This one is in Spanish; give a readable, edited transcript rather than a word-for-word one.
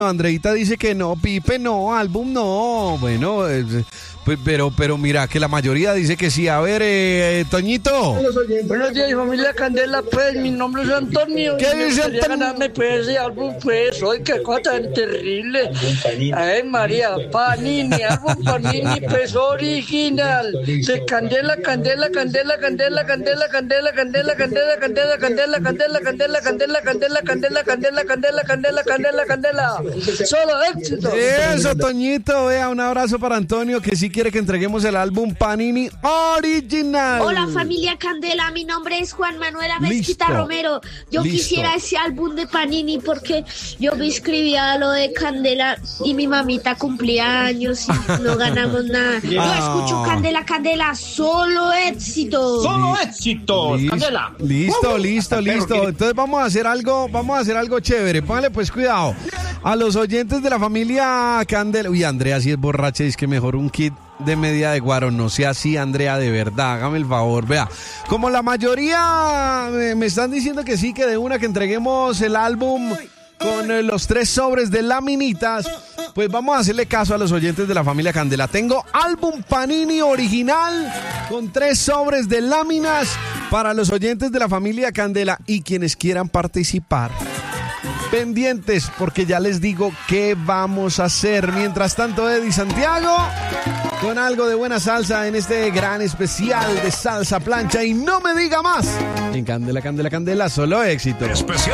Andreita dice que no, Pipe no, álbum no. Bueno, pues, pero mira que la mayoría dice que sí. A ver, Toñito. Buenos días, familia Candela, pues, mi nombre es Antonio. ¿Qué dice Antonio? Ganarme, pues, ese álbum, pues, hoy qué cosa tan terrible. Ay, María, Panini, álbum Panini, pues, original. De Candela, Candela, Candela, Candela, Candela, Candela, Candela, Candela, Candela, Candela, Candela, Candela, Candela, Candela, Candela, Candela, Candela, Candela, Candela, Candela. Solo éxito. Eso, Toñito, vea, un abrazo para Antonio, que sí quiere que entreguemos el álbum Panini Original. Hola, familia Candela, mi nombre es Juan Manuel Mezquita Romero. Yo quisiera ese álbum de Panini porque yo me inscribí a lo de Candela y mi mamita cumplía años y no ganamos nada. Yo escucho Candela, Candela, solo éxito. Solo éxito, Candela. Listo. Entonces vamos a hacer algo chévere. Póngale pues cuidado. A los oyentes de la familia Candela. Uy, Andrea, si es borracha, es que mejor un kit de media de guaro. No sea así, Andrea, de verdad, hágame el favor. Vea, como la mayoría me están diciendo que sí, que de una que entreguemos el álbum con los 3 sobres de laminitas, pues vamos a hacerle caso a los oyentes de la familia Candela. Tengo álbum Panini original con 3 sobres de láminas para los oyentes de la familia Candela y quienes quieran participar. Pendientes, porque ya les digo qué vamos a hacer. Mientras tanto, Eddie Santiago con algo de buena salsa en este gran especial de salsa plancha. Y no me diga más. En Candela, Candela, Candela, solo éxito. Especial.